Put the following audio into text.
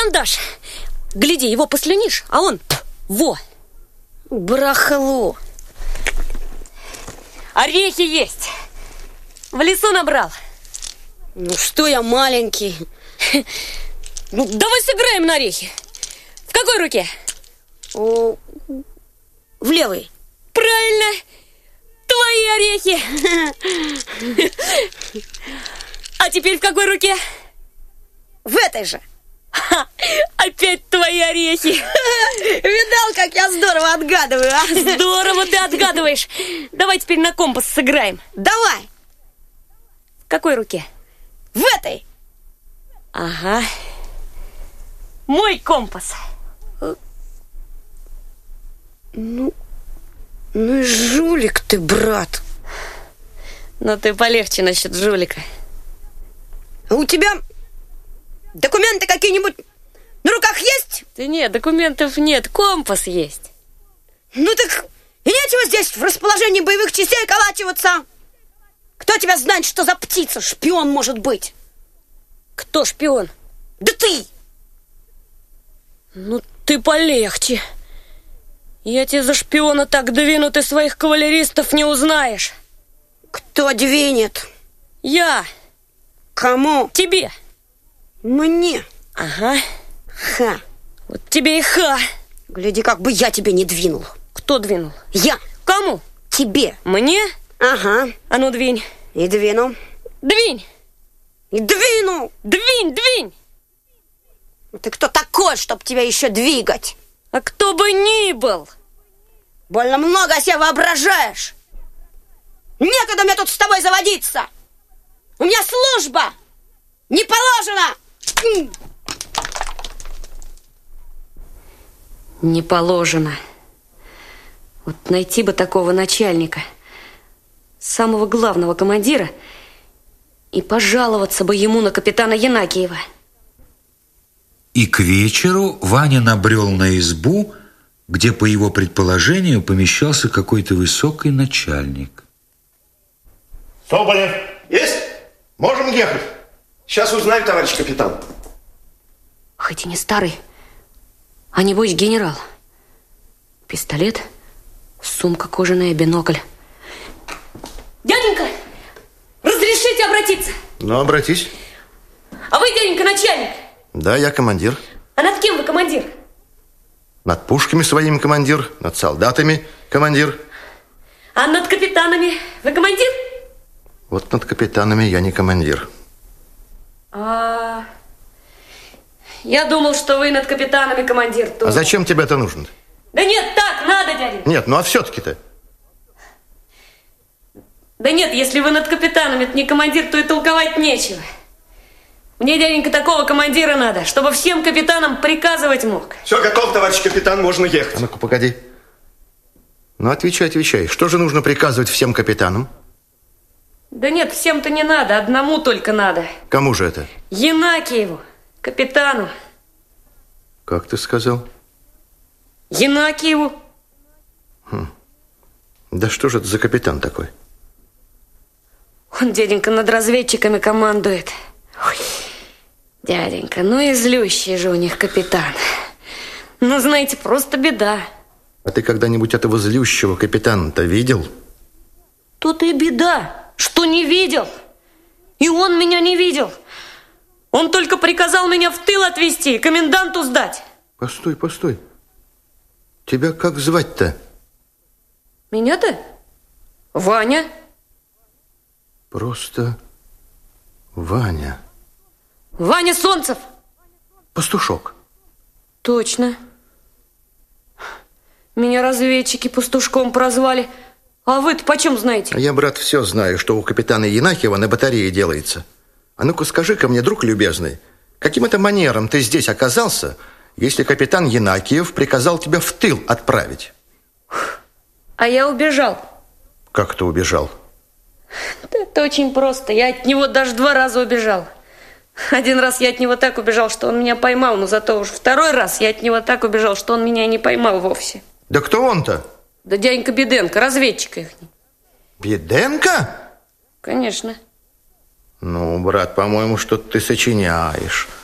карандаш. Гляди, его послюнишь, а он... Во! Барахло. Орехи есть. В лесу набрал. Ну что я маленький. Ну, давай сыграем на орехи. В какой руке? В левой. Правильно. Твои орехи. А теперь в какой руке? В этой же. Опять твои орехи. Видал, как я здорово отгадываю, а? Здорово ты отгадываешь. Давай теперь на компас сыграем. Давай. В какой руке? В этой. Ага. Мой компас. Ну и жулик ты, брат. Но ты полегче насчет жулика. А у тебя документы какие-нибудь на руках есть? Да нет, документов нет, компас есть. Ну так и нечего здесь в расположении боевых частей околачиваться. Кто тебя знает, что за птица? Шпион, может быть. Кто шпион? Да ты! Ну ты полегче. Я тебе за шпиона так двину, ты своих кавалеристов не узнаешь. Кто двинет? Я. Кому? Тебе. Мне. Ага. Ха. Вот тебе и ха. Гляди, как бы я тебе не двинул. Кто двинул? Я. Кому? Тебе. Мне? Ага. А ну двинь. И двинул. Двинь. И двинул. Двинь, двинь. Ты кто такой, чтоб тебя еще двигать? А кто бы ни был. Больно много о себе воображаешь. Некогда мне тут с тобой заводиться. У меня служба. Не положено. Не положено. Вот найти бы такого начальника, самого главного командира, и пожаловаться бы ему на капитана Янакиева. И к вечеру Ваня набрел на избу, где, по его предположению, помещался какой-то высокий начальник. Соболев, есть? Можем ехать. Сейчас узнаю, товарищ капитан. Хоть и не старый, а небось генерал. Пистолет, сумка кожаная, бинокль. Дяденька, разрешите обратиться? Ну, обратись. А вы, дяденька, начальник? Да, я командир. А над кем вы командир? Над пушками своими командир, над солдатами командир. А над капитанами вы командир? Вот над капитанами я не командир. Я думал, что вы над капитанами командир. А зачем тебе это нужно? Да нет, так, надо, дяденька. Нет, ну а все-таки-то? Да нет, если вы над капитанами не командир, то и толковать нечего. Мне, дяденька, такого командира надо, чтобы всем капитанам приказывать мог. Все готов, товарищ капитан, можно ехать. А ну-ка, погоди. Ну, отвечай. Что же нужно приказывать всем капитанам? Да нет, всем-то не надо, одному только надо. Кому же это? Янакиеву, капитану. Как ты сказал? Янакиеву. Да что же это за капитан такой? Он, дяденька, над разведчиками командует. Ой, дяденька, ну и злющий же у них капитан. Ну, знаете, просто беда. А ты когда-нибудь этого злющего капитана-то видел? Тут и беда, что не видел. И он меня не видел. Он только приказал меня в тыл отвезти и коменданту сдать. Постой. Тебя как звать-то? Меня-то? Ваня. Просто Ваня. Ваня Солнцев. Пастушок. Точно. Меня разведчики пастушком прозвали. А вы-то почем знаете? А я, брат, все знаю, что у капитана Янакиева на батарее делается. А ну-ка скажи-ка мне, друг любезный, каким это манером ты здесь оказался, если капитан Янакиев приказал тебя в тыл отправить? А я убежал. Как ты убежал? Это очень просто. Я от него даже 2 раза убежал. Один раз я от него так убежал, что он меня поймал, но зато уж 2-й раз я от него так убежал, что он меня не поймал вовсе. Да кто он-то? Да дяденька Беденко, разведчик их. Беденко? Конечно. Ну, брат, по-моему, что-то ты сочиняешь.